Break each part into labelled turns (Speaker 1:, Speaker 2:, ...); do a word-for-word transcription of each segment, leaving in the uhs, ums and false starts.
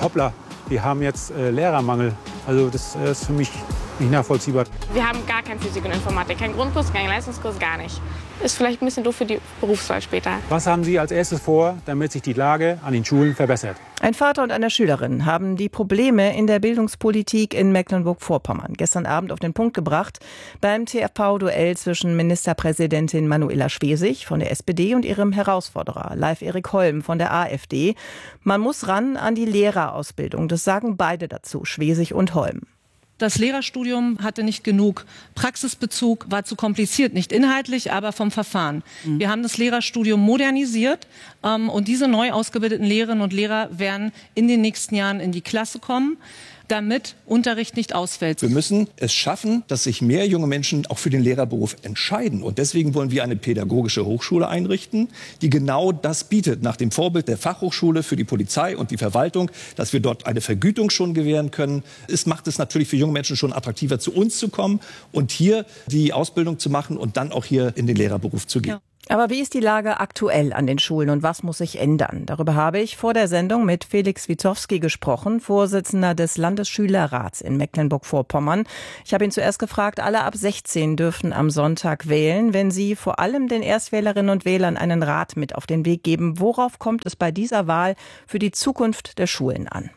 Speaker 1: hoppla, wir haben jetzt äh, Lehrermangel. Also das äh, ist für mich nicht nachvollziehbar.
Speaker 2: Wir haben gar kein Physik und Informatik, kein Grundkurs, kein Leistungskurs, gar nicht. Ist vielleicht ein bisschen doof für die Berufswahl später.
Speaker 1: Was haben Sie als erstes vor, damit sich die Lage an den Schulen verbessert?
Speaker 3: Ein Vater und eine Schülerin haben die Probleme in der Bildungspolitik in Mecklenburg-Vorpommern gestern Abend auf den Punkt gebracht beim T F V-Duell zwischen Ministerpräsidentin Manuela Schwesig von der S P D und ihrem Herausforderer Leif Erik Holm von der A f D. Man muss ran an die Lehrerausbildung, das sagen beide dazu, Schwesig und Holm.
Speaker 4: Das Lehrerstudium hatte nicht genug Praxisbezug, war zu kompliziert, nicht inhaltlich, aber vom Verfahren. Mhm. Wir haben das Lehrerstudium modernisiert ähm, und diese neu ausgebildeten Lehrerinnen und Lehrer werden in den nächsten Jahren in die Klasse kommen, damit Unterricht nicht ausfällt.
Speaker 5: Wir müssen es schaffen, dass sich mehr junge Menschen auch für den Lehrerberuf entscheiden. Und deswegen wollen wir eine pädagogische Hochschule einrichten, die genau das bietet, nach dem Vorbild der Fachhochschule für die Polizei und die Verwaltung, dass wir dort eine Vergütung schon gewähren können. Es macht es natürlich für junge Menschen schon attraktiver, zu uns zu kommen und hier die Ausbildung zu machen und dann auch hier in den Lehrerberuf zu gehen.
Speaker 3: Ja. Aber wie ist die Lage aktuell an den Schulen und was muss sich ändern? Darüber habe ich vor der Sendung mit Felix Witowski gesprochen, Vorsitzender des Landesschülerrats in Mecklenburg-Vorpommern. Ich habe ihn zuerst gefragt, alle ab sechzehn dürfen am Sonntag wählen. Wenn Sie vor allem den Erstwählerinnen und Wählern einen Rat mit auf den Weg geben, worauf kommt es bei dieser Wahl für die Zukunft der Schulen an?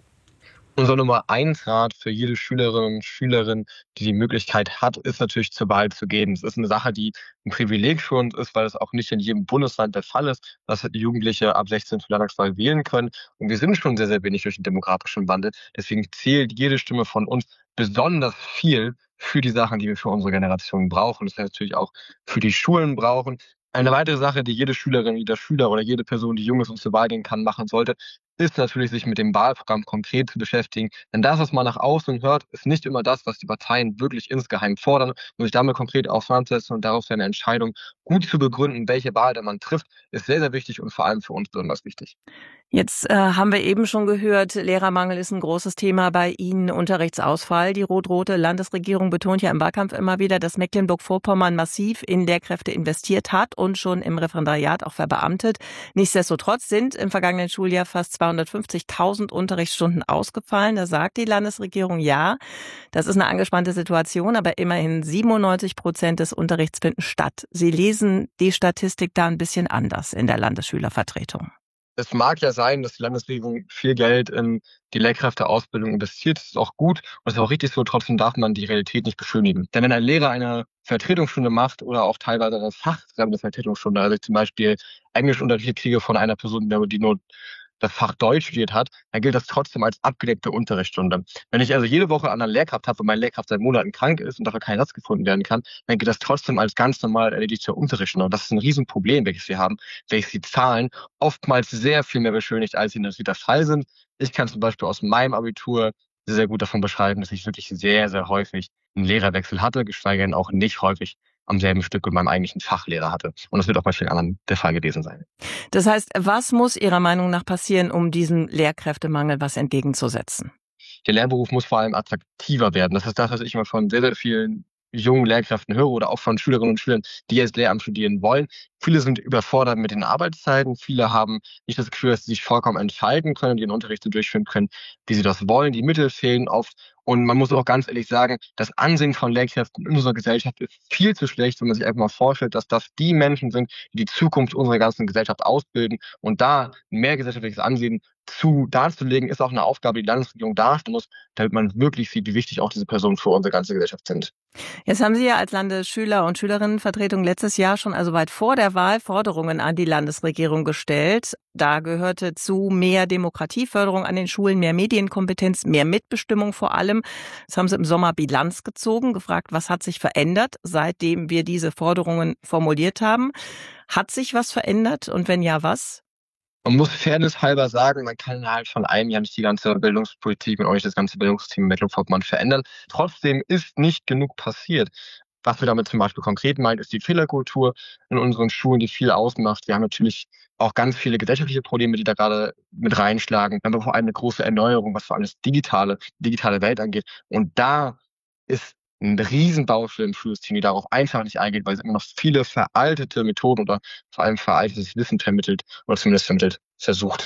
Speaker 6: Unser Nummer eins Rat für jede Schülerin und Schülerin, die die Möglichkeit hat, ist natürlich zur Wahl zu gehen. Es ist eine Sache, die ein Privileg für uns ist, weil es auch nicht in jedem Bundesland der Fall ist, dass die Jugendliche ab sechzehn zur Landtagswahl wählen können. Und wir sind schon sehr, sehr wenig durch den demografischen Wandel. Deswegen zählt jede Stimme von uns besonders viel für die Sachen, die wir für unsere Generation brauchen. Das heißt natürlich auch für die Schulen brauchen. Eine weitere Sache, die jede Schülerin, jeder Schüler oder jede Person, die jung ist und zur Wahl gehen kann, machen sollte, ist natürlich, sich mit dem Wahlprogramm konkret zu beschäftigen. Denn das, was man nach außen hört, ist nicht immer das, was die Parteien wirklich insgeheim fordern. Und sich damit konkret auseinandersetzen und darauf seine Entscheidung gut zu begründen, welche Wahl der man trifft, ist sehr, sehr wichtig und vor allem für uns besonders wichtig.
Speaker 3: Jetzt äh, haben wir eben schon gehört, Lehrermangel ist ein großes Thema bei Ihnen, Unterrichtsausfall. Die rot-rote Landesregierung betont ja im Wahlkampf immer wieder, dass Mecklenburg-Vorpommern massiv in Lehrkräfte investiert hat und schon im Referendariat auch verbeamtet. Nichtsdestotrotz sind im vergangenen Schuljahr fast zweihundertfünfzigtausend Unterrichtsstunden ausgefallen. Da sagt die Landesregierung, ja, das ist eine angespannte Situation, aber immerhin siebenundneunzig Prozent des Unterrichts finden statt. Sie lesen die Statistik da ein bisschen anders in der Landesschülervertretung.
Speaker 6: Es mag ja sein, dass die Landesregierung viel Geld in die Lehrkräfteausbildung investiert. Das ist auch gut und das ist auch richtig so. Trotzdem darf man die Realität nicht beschönigen. Denn wenn ein Lehrer eine Vertretungsstunde macht oder auch teilweise eine fachfremde Vertretungsstunde, also ich zum Beispiel Englischunterricht kriege von einer Person, die nur das Fach Deutsch studiert hat, dann gilt das trotzdem als abgedeckte Unterrichtsstunde. Wenn ich also jede Woche an einer Lehrkraft habe und meine Lehrkraft seit Monaten krank ist und dafür kein Ersatz gefunden werden kann, dann gilt das trotzdem als ganz normal erledigte Unterrichtsstunde. Und das ist ein Riesenproblem, welches wir haben, welches die Zahlen oftmals sehr viel mehr beschönigt, als sie natürlich der Fall sind. Ich kann zum Beispiel aus meinem Abitur sehr, sehr gut davon beschreiben, dass ich wirklich sehr, sehr häufig einen Lehrerwechsel hatte, geschweige denn auch nicht häufig am selben Stück mit meinem eigentlichen Fachlehrer hatte. Und das wird auch bei vielen anderen der Fall gewesen sein.
Speaker 3: Das heißt, was muss Ihrer Meinung nach passieren, um diesem Lehrkräftemangel was entgegenzusetzen?
Speaker 6: Der Lehrberuf muss vor allem attraktiver werden. Das ist das, was ich immer von sehr, sehr vielen jungen Lehrkräften höre oder auch von Schülerinnen und Schülern, die jetzt Lehramt studieren wollen. Viele sind überfordert mit den Arbeitszeiten. Viele haben nicht das Gefühl, dass sie sich vollkommen entfalten können, ihren Unterricht so durchführen können, wie sie das wollen. Die Mittel fehlen oft. Und man muss auch ganz ehrlich sagen, das Ansehen von Lehrkräften in unserer Gesellschaft ist viel zu schlecht, wenn man sich einfach mal vorstellt, dass das die Menschen sind, die die Zukunft unserer ganzen Gesellschaft ausbilden. Und da mehr gesellschaftliches Ansehen zu darzulegen, ist auch eine Aufgabe, die die Landesregierung darstellen muss, damit man wirklich sieht, wie wichtig auch diese Personen für unsere ganze Gesellschaft sind.
Speaker 3: Jetzt haben Sie ja als Landesschüler- und Schülerinnenvertretung letztes Jahr schon, also weit vor der Wahl, Forderungen an die Landesregierung gestellt. Da gehörte zu mehr Demokratieförderung an den Schulen, mehr Medienkompetenz, mehr Mitbestimmung vor allem. Das haben Sie im Sommer Bilanz gezogen, gefragt, was hat sich verändert, seitdem wir diese Forderungen formuliert haben. Hat sich was verändert und wenn ja, was?
Speaker 6: Man muss fairness halber sagen, man kann innerhalb von einem Jahr nicht die ganze Bildungspolitik und auch nicht das ganze Bildungssystem in Mecklenburg-Vorpommern verändern. Trotzdem ist nicht genug passiert. Was wir damit zum Beispiel konkret meinen, ist die Fehlerkultur in unseren Schulen, die viel ausmacht. Wir haben natürlich auch ganz viele gesellschaftliche Probleme, die da gerade mit reinschlagen. Wir haben aber vor allem eine große Erneuerung, was vor allem das digitale, digitale Welt angeht. Und da ist ein Riesenbaustelle im Schulsystem, die darauf einfach nicht eingeht, weil es immer noch viele veraltete Methoden oder vor allem veraltetes Wissen vermittelt oder zumindest vermittelt versucht.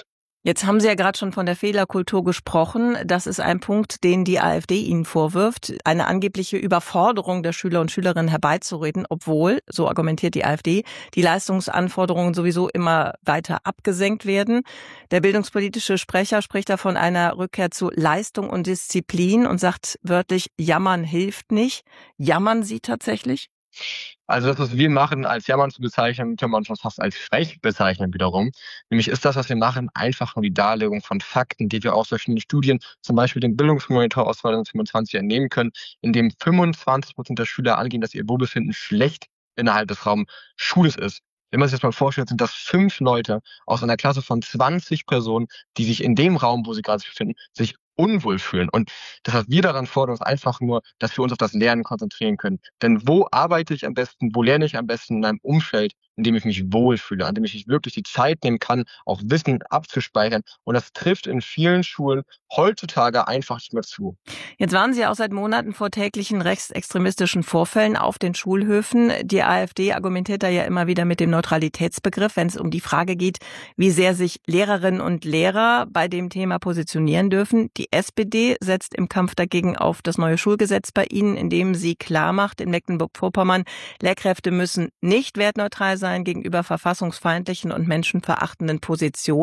Speaker 3: Jetzt haben Sie ja gerade schon von der Fehlerkultur gesprochen. Das ist ein Punkt, den die AfD Ihnen vorwirft, eine angebliche Überforderung der Schüler und Schülerinnen herbeizureden, obwohl, so argumentiert die AfD, die Leistungsanforderungen sowieso immer weiter abgesenkt werden. Der bildungspolitische Sprecher spricht da von einer Rückkehr zu Leistung und Disziplin und sagt wörtlich, jammern hilft nicht. Jammern Sie tatsächlich?
Speaker 6: Also das, was wir machen, als Jammern zu bezeichnen, kann man schon fast als frech bezeichnen wiederum. Nämlich ist das, was wir machen, einfach nur die Darlegung von Fakten, die wir aus verschiedenen Studien, zum Beispiel dem Bildungsmonitor aus zweitausendfünfundzwanzig entnehmen können, in dem fünfundzwanzig Prozent der Schüler angehen, dass ihr Wohlbefinden schlecht innerhalb des Raums Schules ist. Wenn man sich das mal vorstellt, sind das fünf Leute aus einer Klasse von zwanzig Personen, die sich in dem Raum, wo sie gerade sich befinden, sich unwohl fühlen. Und das, was wir daran fordern, ist einfach nur, dass wir uns auf das Lernen konzentrieren können. Denn wo arbeite ich am besten, wo lerne ich am besten in einem Umfeld, in dem ich mich wohlfühle, an dem ich mich wirklich die Zeit nehmen kann, auch Wissen abzuspeichern. Und das trifft in vielen Schulen heutzutage einfach nicht mehr zu.
Speaker 3: Jetzt waren Sie auch seit Monaten vor täglichen rechtsextremistischen Vorfällen auf den Schulhöfen. Die AfD argumentiert da ja immer wieder mit dem Neutralitätsbegriff, wenn es um die Frage geht, wie sehr sich Lehrerinnen und Lehrer bei dem Thema positionieren dürfen. Die S P D setzt im Kampf dagegen auf das neue Schulgesetz bei Ihnen, in dem sie klar macht, in Mecklenburg-Vorpommern, Lehrkräfte müssen nicht wertneutral sein gegenüber verfassungsfeindlichen und menschenverachtenden Positionen.